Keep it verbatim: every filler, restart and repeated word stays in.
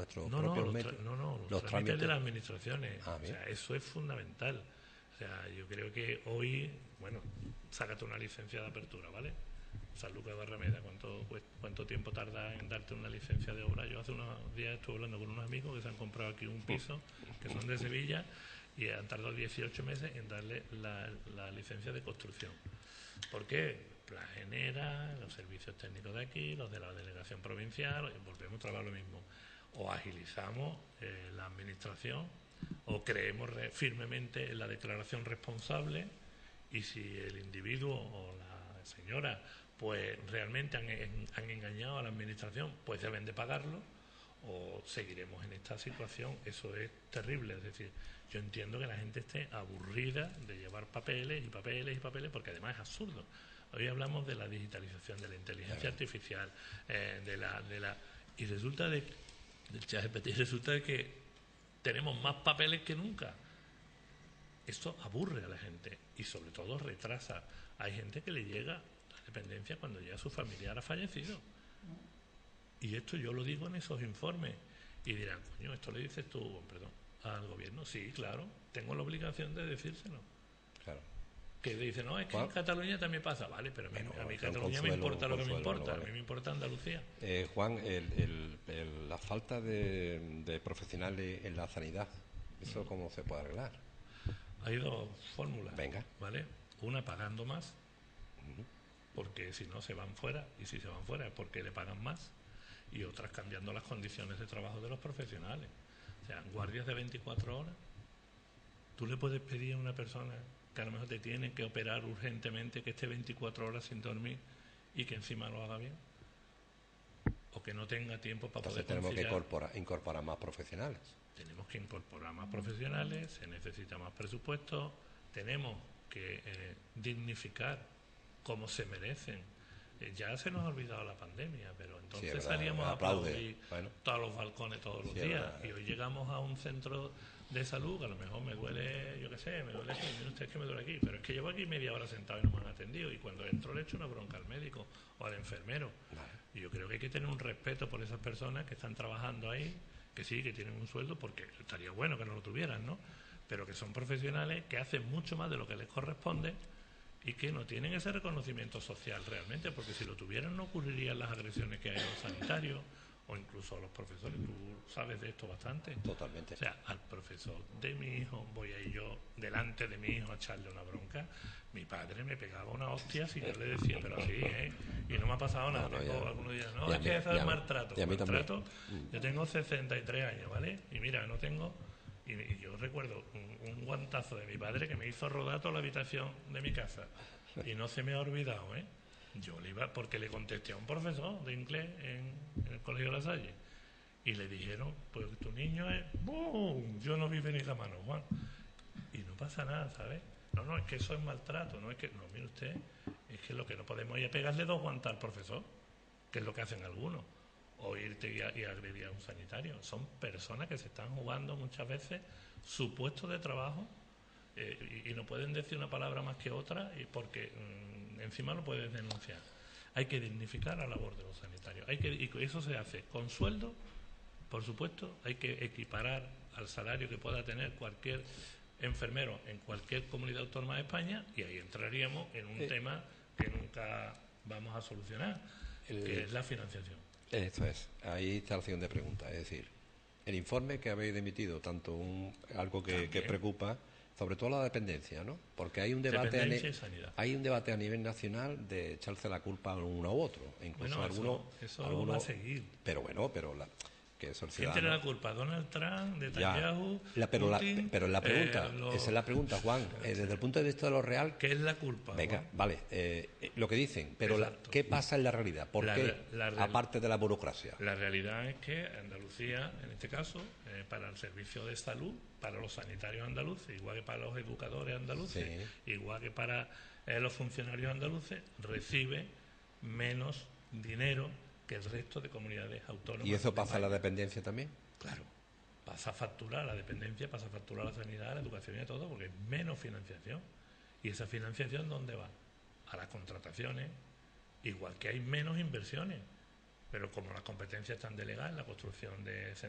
nuestros no, propios no, medios. No, no, los, los trámites, trámites de las administraciones. Ah, o sea, eso es fundamental. O sea, yo creo que hoy, bueno, sácate una licencia de apertura, ¿vale? San Lucas de Barrameda, ¿cuánto, ¿cuánto tiempo tarda en darte una licencia de obra? Yo hace unos días estuve hablando con unos amigos que se han comprado aquí un piso, que son de Sevilla, y han tardado dieciocho meses en darle la, la licencia de construcción. ¿Por qué? La genera, los servicios técnicos de aquí, los de la delegación provincial, volvemos a trabajar lo mismo. O agilizamos eh, la administración, o creemos re, firmemente en la declaración responsable, y si el individuo o la señora pues realmente han, han engañado a la administración, pues deben de pagarlo, o seguiremos en esta situación. Eso es terrible. Es decir, yo entiendo que la gente esté aburrida de llevar papeles y papeles y papeles, porque además es absurdo. Hoy hablamos de la digitalización, de la inteligencia artificial, eh, de la de la y resulta de del ChatGPT, resulta de que tenemos más papeles que nunca. Esto aburre a la gente y sobre todo retrasa. Hay gente que le llega la dependencia cuando ya su familiar ha fallecido. Y esto yo lo digo en esos informes. Y dirán, coño, esto le dices tú, perdón, al gobierno. Sí, claro, tengo la obligación de decírselo. Claro. Que dice, no, es que ¿Cuál? en Cataluña también pasa. Vale, pero a mí, Bueno, a mí consuelo, Cataluña me importa lo que me consuelo, importa. vale. A mí me importa Andalucía. Eh, Juan, el, el, el, la falta de, de profesionales en la sanidad, ¿eso cómo se puede arreglar? Hay dos fórmulas. Venga. ¿Vale? Una pagando más, porque si no se van fuera, y si se van fuera es porque le pagan más, y otras cambiando las condiciones de trabajo de los profesionales. O sea, guardias de veinticuatro horas. Tú le puedes pedir a una persona que a lo mejor te tiene que operar urgentemente, que esté veinticuatro horas sin dormir y que encima lo haga bien, o que no tenga tiempo para Entonces poder tenemos conciliar. que incorporar, incorporar más profesionales. Tenemos que incorporar más profesionales, se necesita más presupuesto, tenemos que eh, dignificar como se merecen. Eh, ya se nos ha olvidado la pandemia, pero entonces Sí, verdad, salíamos a aplaude. aplaudir Bueno. todos los balcones todos los Sí, días, verdad. y hoy llegamos a un centro de salud que a lo mejor me duele, yo qué sé, me duele aquí, mire usted que me duele aquí, pero es que llevo aquí media hora sentado y no me han atendido, y cuando entro le echo una bronca al médico o al enfermero. Vale. Y yo creo que hay que tener un respeto por esas personas que están trabajando ahí, que sí, que tienen un sueldo, porque estaría bueno que no lo tuvieran, ¿no? Pero que son profesionales que hacen mucho más de lo que les corresponde y que no tienen ese reconocimiento social realmente, porque si lo tuvieran no ocurrirían las agresiones que hay a los sanitarios o incluso a los profesores. Tú sabes de esto bastante. Totalmente. O sea, al profesor de mi hijo, voy a ir yo delante de mi hijo a echarle una bronca. Mi padre me pegaba una hostia si yo le decía, pero así, ¿eh? Y no me ha pasado nada. No, no, tengo ya- algunos días, no, ya es a que mí- eso es ya- maltrato. y a mí también. Maltrato, yo tengo sesenta y tres años, ¿vale? Y mira, no tengo... Y, y yo recuerdo un, un guantazo de mi padre que me hizo rodar toda la habitación de mi casa. Y no se me ha olvidado, ¿eh? Yo le iba, porque le contesté a un profesor de inglés en, en el Colegio La Salle. Y le dijeron, pues tu niño es... ¡Bum! Yo no vi venir la mano, Juan. Y no pasa nada, ¿sabes? No, no, es que eso es maltrato, no es que... No, mire usted, es que lo que no podemos ir a pegarle dos guantas al profesor, que es lo que hacen algunos, o irte y, a, y agredir a un sanitario. Son personas que se están jugando muchas veces su puesto de trabajo, eh, y, y no pueden decir una palabra más que otra, y porque mmm, encima lo puedes denunciar. Hay que dignificar la labor de los sanitarios. Hay que, y eso se hace con sueldo, por supuesto. Hay que equiparar al salario que pueda tener cualquier enfermero en cualquier comunidad autónoma de España, y ahí entraríamos en un Eh. tema que nunca vamos a solucionar, El- que es la financiación. Esto es, ahí está la siguiente pregunta. Es decir, el informe que habéis emitido, tanto un, algo que, que preocupa, sobre todo la dependencia, ¿no? Porque hay un debate a, Dependencia ni- y sanidad. hay un debate a nivel nacional de echarse la culpa a uno u otro, e incluso Bueno, algunos, eso, eso algunos, va a seguir. pero bueno, pero la, que eso el ¿Quién ciudadano- tiene la culpa? ¿Donald Trump, Ya. Netanyahu, La- pero, Putin? la, pero la pregunta, eh, los- esa es la pregunta, Juan, eh, desde el punto de vista de lo real. ¿Qué es la culpa? Venga, Juan? vale, eh, eh, lo que dicen, pero la- Exacto. ¿qué pasa en la realidad? ¿Por La qué? re- la real- Aparte de la burocracia. La realidad es que Andalucía, en este caso, eh, para el servicio de salud, para los sanitarios andaluces, igual que para los educadores andaluces, igual que para eh, los funcionarios andaluces, recibe menos dinero que el resto de comunidades autónomas. ¿Y eso de pasa en la España. dependencia también? Claro, pasa a facturar la dependencia, pasa a facturar la sanidad, la educación y todo, porque es menos financiación. ¿Y esa financiación dónde va? A las contrataciones, igual que hay menos inversiones. Pero como las competencias están delegadas en la construcción de